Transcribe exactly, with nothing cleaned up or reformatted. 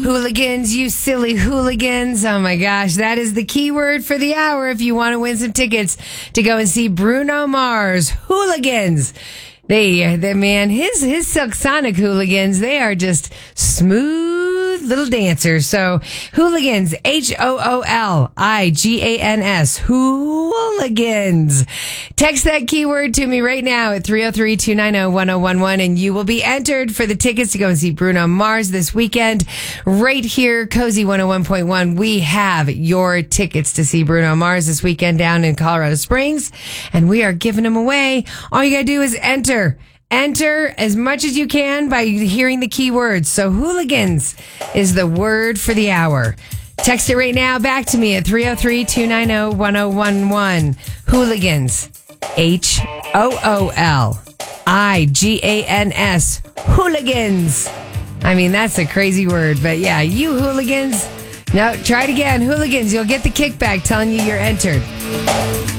Hooligans, you silly hooligans. Oh my gosh, that is the keyword for the hour if you want to win some tickets to go and see Bruno Mars. Hooligans. They, they man, his, his Silk Sonic hooligans, they are just smooth little dancers. So, hooligans, H O O L I G A N S, hooligans. Text that keyword to me right now at three oh three, two nine oh, one oh one one, and you will be entered for the tickets to go and see Bruno Mars this weekend. Right here, Cozy one oh one point one, we have your tickets to see Bruno Mars this weekend down in Colorado Springs, and we are giving them away. All you gotta do is enter. Enter as much as you can by hearing the keywords. So hooligans is the word for the hour. Text it right now back to me at three oh three, two nine oh, one oh one one. Hooligans. H O O L I G A N S. Hooligans. I mean, that's a crazy word, but yeah, you hooligans. Now try it again. Hooligans, you'll get the kickback telling you you're entered.